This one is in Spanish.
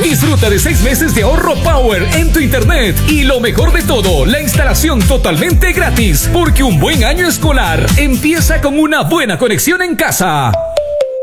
Disfruta de 6 meses de ahorro Power en tu internet. Y lo mejor de todo, la instalación totalmente gratis. Porque un buen año escolar empieza con una buena conexión en casa.